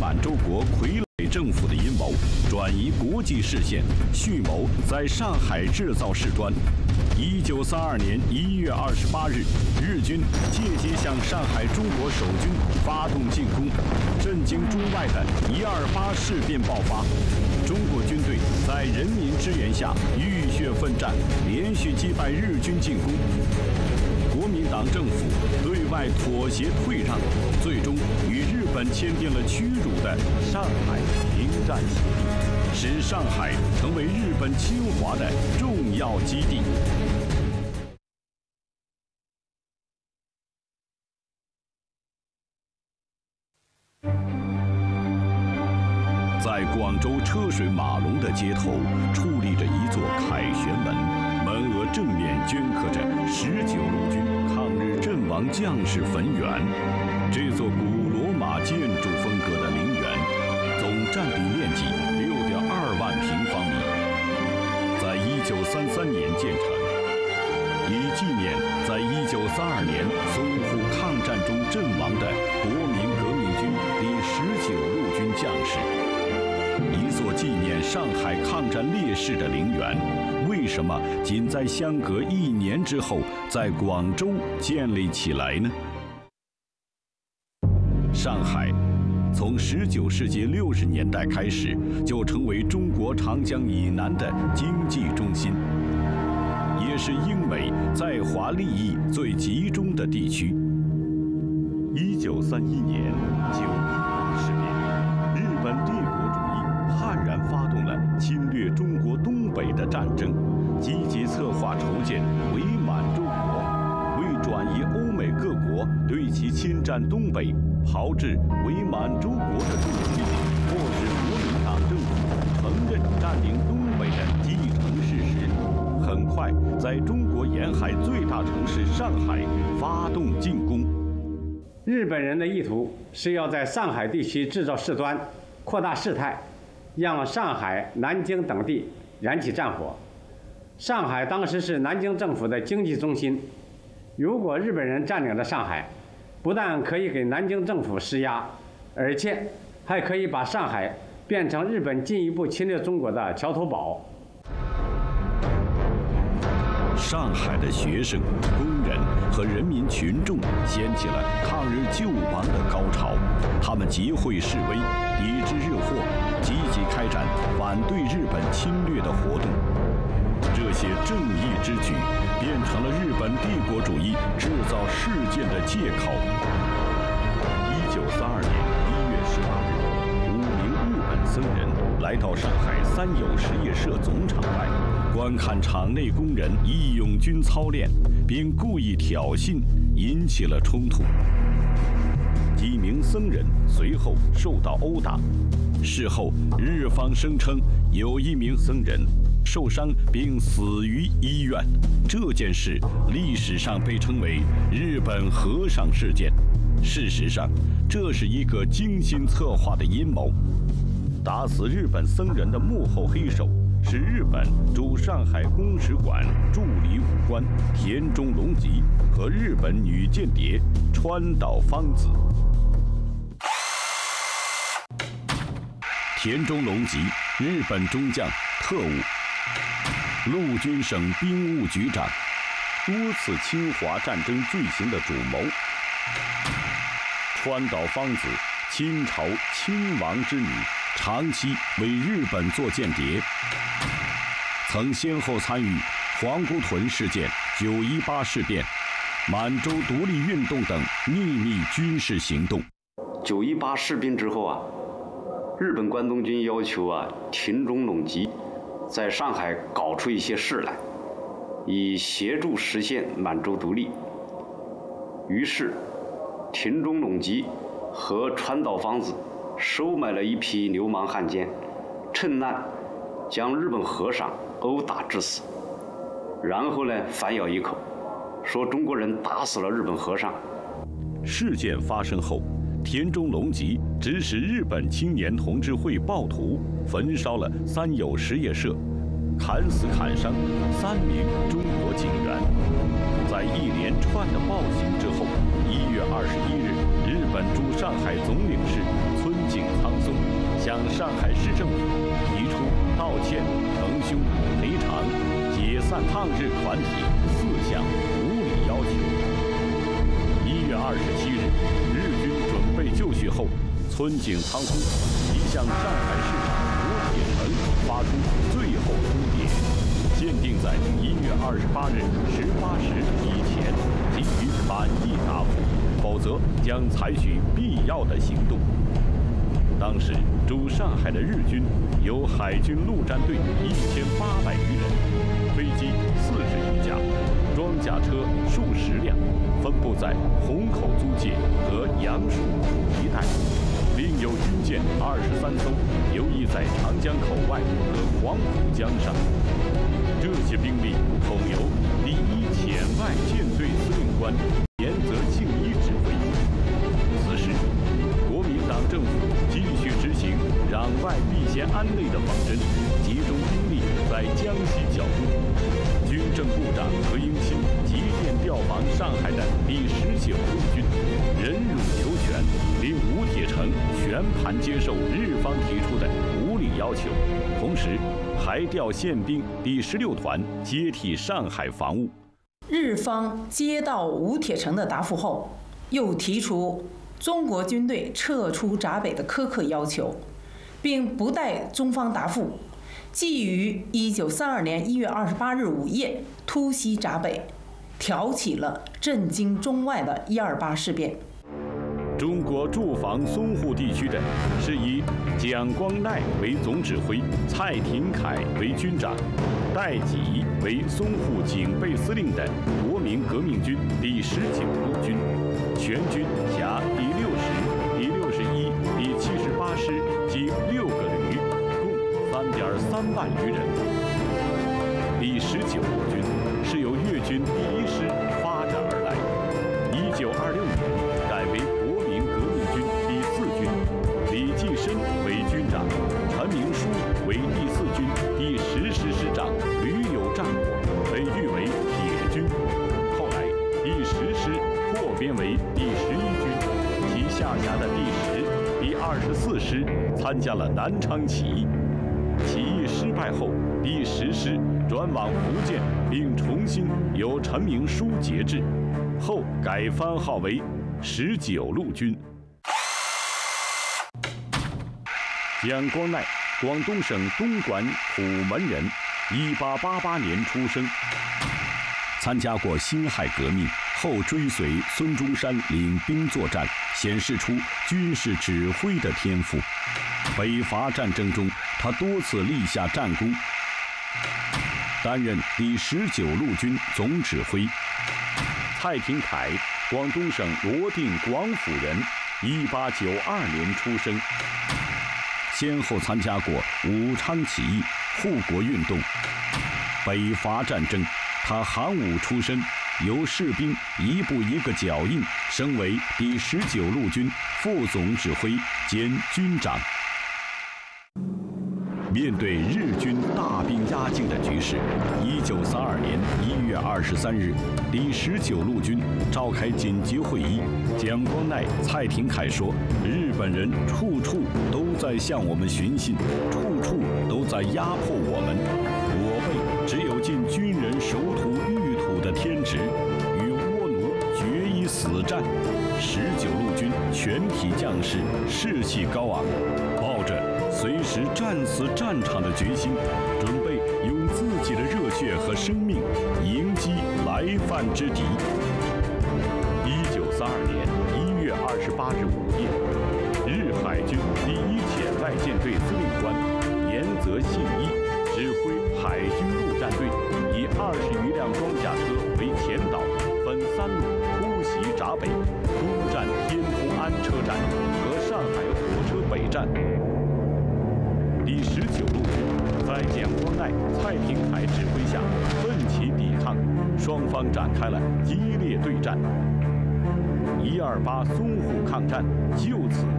满洲国傀儡政府的阴谋，转移国际视线，蓄谋在上海制造事端。1932年1月28日，日军借机向上海中国守军发动进攻，震惊中外的128事变爆发。中国军队在人民支援下浴血奋战，连续击败日军进攻。国民党政府对外妥协退让，最终与日本签订了屈辱的上海停战协议，使上海成为日本侵华的重要基地。在广州车水马龙的街头，矗立着一座凯旋门，门额正面镌刻着19路军抗日阵亡将士坟园。这座古罗马建筑风格的陵园，总占地面积6.2万平方米，在1933年建成，以纪念在1932年淞沪抗战中阵亡的国民革命军第19路军将士。一座纪念上海抗战烈士的陵园，为什么仅在相隔1年之后，在广州建立起来呢？上海从19世纪60年代开始，就成为中国长江以南的经济中心，也是英美在华利益最集中的地区。1931年9·18事变，日本帝国主义悍然发动了侵略中国东北的战争，积极策划筹建伪满洲国，为转移欧美各国对其侵占东北、炮制伪满洲国的注意力，迫使国民党政府承认占领东北的既成事实，很快在中国沿海最大城市上海发动进攻。 日本人的意图是要在上海地区制造事端，扩大事态，让上海、南京等地燃起战火。上海当时是南京政府的经济中心，如果日本人占领了上海，不但可以给南京政府施压，而且还可以把上海变成日本进一步侵略中国的桥头堡。 上海的学生、工人和人民群众掀起了抗日救亡的高潮，他们集会示威，抵制日货，积极开展反对日本侵略的活动。这些正义之举变成了日本帝国主义制造事件的借口。1932年1月18日，5名日本僧人来到上海三友实业社总厂外，观看厂内工人义勇军操练，并故意挑衅，引起了冲突。几名僧人随后受到殴打。事后，日方声称有1名僧人受伤并死于医院。这件事历史上被称为“日本和尚事件”。事实上，这是一个精心策划的阴谋。打死日本僧人的幕后黑手是日本驻上海公使馆助理武官田中隆吉和日本女间谍川岛芳子。田中隆吉，日本中将、特务，陆军省兵务局长，多次侵华战争罪行的主谋。川岛芳子，清朝亲王之女，长期为日本做间谍，曾先后参与皇姑屯事件、9·18事变、满洲独立运动等秘密军事行动。 9·18事变之后啊，日本关东军要求田中隆吉在上海搞出一些事来，以协助实现满洲独立。于是，田中隆吉和川岛芳子收买了一批流氓汉奸，趁难将日本和尚殴打致死，然后反咬一口，说中国人打死了日本和尚。 事件发生后，田中隆吉指使日本青年同志会暴徒焚烧了三友实业社，砍死砍伤3名中国警员。在一连串的暴行之后，1月21日，日本驻上海总领事村井苍向上海市政府提出道歉、腾胸、赔偿、解散抗日团体4项无理要求。1月27日，日军准备就绪后，村井仓库已向上海市长吴铁城发出最后通牒，限定在1月28日18时以前给予满意答复，否则将采取必要的行动。当时驻上海的日军有海军陆战队1800余人，飞机41架，装甲车数十辆，分布在虹口租界和杨树浦一带，另有军舰23艘游弋在长江口外和黄浦江上。这些兵力统由第1遣外舰队司令官岩泽敬一指挥。此时，国民党政府继续执行攘外必先安内的方针，集中兵力在江西剿共。军政部长何应钦急电调防上海的第19路军，忍辱求全，令吴铁城全盘接受日方提出的无理要求，同时还调宪兵第16团接替上海防务。 日方接到吴铁城的答复后，又提出中国军队撤出闸北的苛刻要求，并不待中方答复，即于1932年1月28日午夜突袭闸北，挑起了震惊中外的128事变。 中国驻防淞沪地区的是以蒋光鼐为总指挥，蔡廷锴为军长，戴己为淞沪警备司令的国民革命军第19路军，全军辖第60、第61、第78师及6个旅，共3.3万余人。第19路军是由粤军第1师发展而来，1926年改为国民革命军第4军，李济深为军长，陈明书为第4军第10师师长，屡有战果，被誉为铁军。后来第10师扩编为第11军，其下辖的第10、第24师参加了南昌起义。起义失败后，第10师转往福建，并重新由陈明书节制，后改番号为19路军。蒋光鼐，广东省东莞虎门人，1888年出生，参加过辛亥革命，后追随孙中山领兵作战，显示出军事指挥的天赋。北伐战争中，他多次立下战功，担任第19路军总指挥。蔡廷锴，广东省罗定广府人，1892年出生，先后参加过武昌起义、护国运动、北伐战争。他行武出身，由士兵一步一个脚印，升为第19路军副总指挥兼军长。面对日军大兵压境的局势，1932年1月23日，第19路军召开紧急会议。蒋光鼐、蔡廷锴说：“日本人处处都在向我们寻衅，处处都在压迫我们。我辈只有尽军人守土御土的天职，与倭奴决一死战。19路军全体将士士气高昂，抱着随时战死战场的决心，准备用自己的热血和生命迎击来犯之敌。”1932年1月28日午夜，日海军第1遣外舰队司令官岩泽信一指挥海军陆战队，以20余辆装甲车为前导，分3路突袭闸北，攻占天福安车站和上海火车北站。第19路军在蒋光鼐、蔡廷锴指挥下奋起抵抗，双方展开了激烈对战。128淞沪抗战就此